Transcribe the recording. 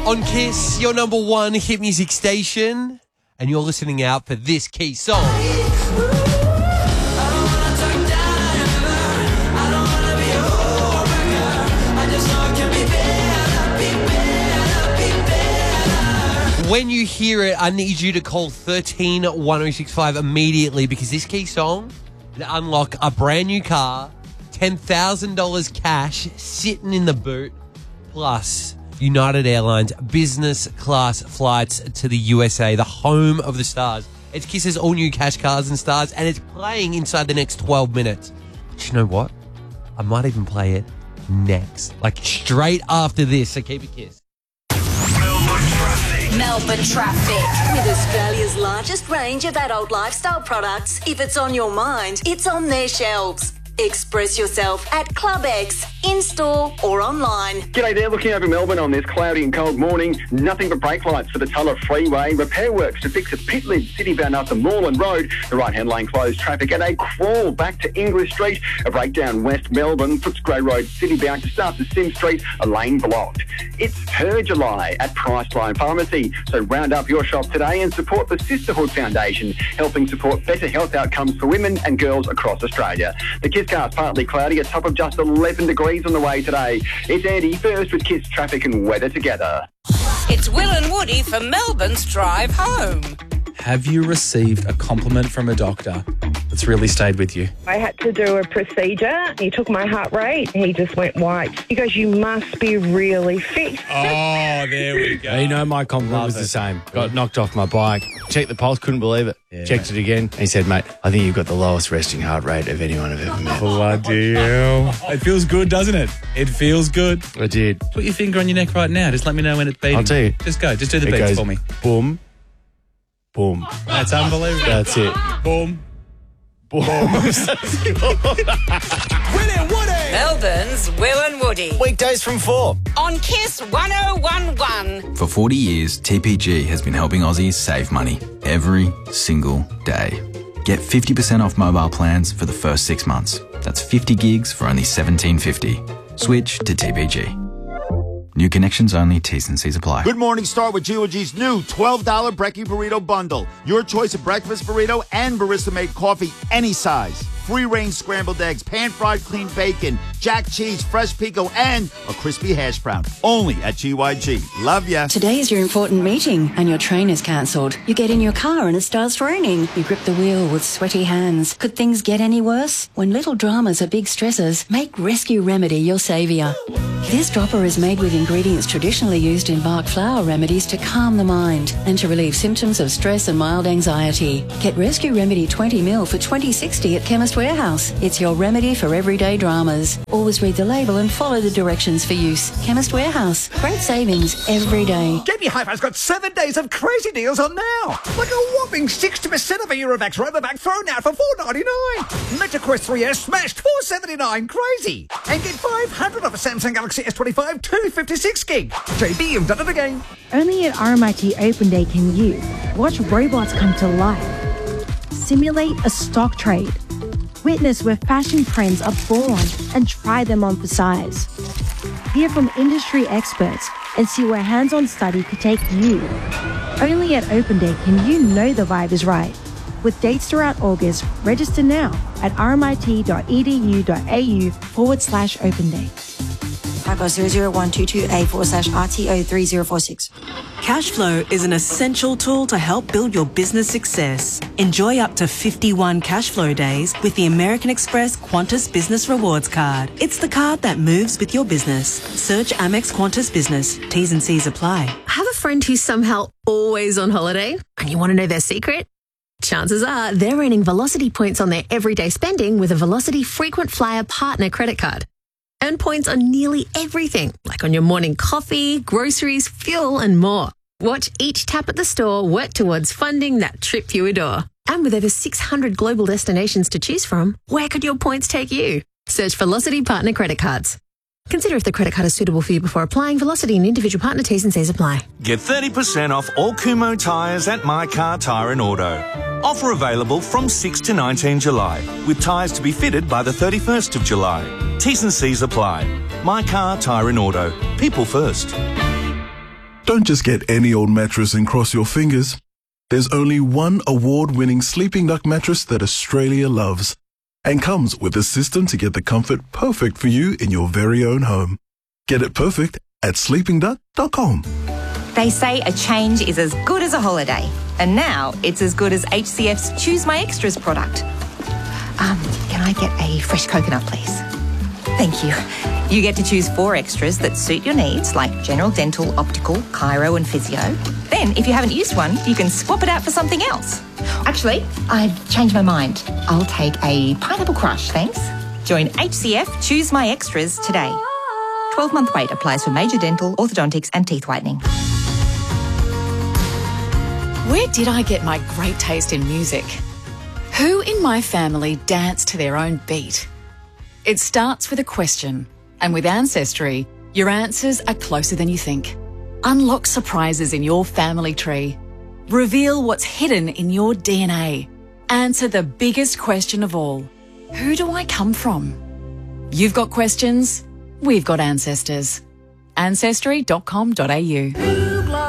On Kiss, your number one hit music station, and you're listening out for this key song. When you hear it, I need you to call 13-1065 immediately, because this key song will unlock a brand new car, $10,000 cash sitting in the boot, plus United Airlines business class flights to the USA, the home of the stars. It's Kiss's all new Cash Cars and Stars, and it's playing inside the next 12 minutes. But you know what? I might even play it next, like straight after this, so keep it Kiss. Melbourne Traffic. With Australia's largest range of adult lifestyle products, if it's on your mind, it's on their shelves. Express yourself at Club X, in-store or online. G'day there, looking over Melbourne on this cloudy and cold morning. Nothing but brake lights for the Tulla Freeway. Repair works to fix a pit lid citybound up the Moreland Road. The right-hand lane closed traffic and a crawl back to English Street. A breakdown West Melbourne, Footscray Road citybound to start to Sim Street, a lane blocked. It's Her July at Priceline Pharmacy. So round up your shop today and support the Sisterhood Foundation, helping support better health outcomes for women and girls across Australia. The Kiss Car's partly cloudy, a top of just 11 degrees on the way today. It's Andy first with Kiss traffic and weather together. It's Will and Woody for Melbourne's Drive Home. Have you received a compliment from a doctor that's really stayed with you? I had to do a procedure. He took my heart rate. He just went white. He goes, you must be really fit. Oh, there we go. You know, my compliment was the same. Got knocked off my bike. Checked the pulse, couldn't believe it. Yeah. Checked it again. And he said, mate, I think you've got the lowest resting heart rate of anyone I've ever met. Bloody hell. It feels good, doesn't it? It feels good. I did. Put your finger on your neck right now. Just let me know when it's beating. I'll tell you. Just go. Just do the beats goes for me. Boom. Boom. That's unbelievable. That's it. Boom. Boom. Will and Woody. Melbourne's Will and Woody. Weekdays from 4. On Kiss 1011. For 40 years, TPG has been helping Aussies save money every single day. Get 50% off mobile plans for the first 6 months. That's 50 gigs for only $17.50. Switch to TPG. New connections only, T's and C's apply. Good morning, start with GOG's new $12 Brekkie Burrito Bundle. Your choice of breakfast burrito and barista-made coffee, any size. Free-range scrambled eggs, pan-fried clean bacon, jack cheese, fresh pico, and a crispy hash brown. Only at GYG. Love ya. Today is your important meeting and your train is cancelled. You get in your car and it starts raining. You grip the wheel with sweaty hands. Could things get any worse? When little dramas are big stressors, make Rescue Remedy your saviour. This dropper is made with ingredients traditionally used in Bach flower remedies to calm the mind and to relieve symptoms of stress and mild anxiety. Get Rescue Remedy 20ml for $20.60 at Chemist Warehouse. It's your remedy for everyday dramas. Always read the label and follow the directions for use. Chemist Warehouse. Great savings every day. JB Hi-Fi's got 7 days of crazy deals on now. Like a whopping 60% of a Eurovax Robovac thrown out for $4.99. MetaQuest 3S smashed $4.79. Crazy. And get 500 off a Samsung Galaxy S25 256 gig. JB, you've done it again. Only at RMIT Open Day can you watch robots come to life, simulate a stock trade, witness where fashion trends are born and try them on for size. Hear from industry experts and see where hands-on study could take you. Only at Open Day can you know the vibe is right. With dates throughout August, register now at rmit.edu.au/Open Day. Typo 00122A/RTO3046. Cashflow is an essential tool to help build your business success. Enjoy up to 51 Cashflow days with the American Express Qantas Business Rewards Card. It's the card that moves with your business. Search Amex Qantas Business. T's and C's apply. Have a friend who's somehow always on holiday and you want to know their secret? Chances are they're earning Velocity points on their everyday spending with a Velocity Frequent Flyer Partner credit card. Earn points on nearly everything, like on your morning coffee, groceries, fuel, and more. Watch each tap at the store work towards funding that trip you adore. And with over 600 global destinations to choose from, where could your points take you? Search Velocity Partner Credit Cards. Consider if the credit card is suitable for you before applying. Velocity and individual partner T's and C's apply. Get 30% off all Kumho tyres at My Car Tyre and Auto. Offer available from 6 to 19 July, with tyres to be fitted by the 31st of July. T's and C's apply. My Car Tyre and Auto. People first. Don't just get any old mattress and cross your fingers. There's only one award-winning Sleeping Duck mattress that Australia loves and comes with a system to get the comfort perfect for you in your very own home. Get it perfect at sleepingduck.com. They say a change is as good as a holiday, and now it's as good as HCF's Choose My Extras product. Can I get a fresh coconut, please? Thank you. You get to choose 4 extras that suit your needs, like general dental, optical, chiro and physio. Then, if you haven't used one, you can swap it out for something else. Actually, I've changed my mind. I'll take a pineapple crush, thanks. Join HCF Choose My Extras today. 12-month wait applies for major dental, orthodontics and teeth whitening. Where did I get my great taste in music? Who in my family dance to their own beat? It starts with a question, and with Ancestry, your answers are closer than you think. Unlock surprises in your family tree. Reveal what's hidden in your DNA. Answer the biggest question of all. Who do I come from? You've got questions, we've got ancestors. Ancestry.com.au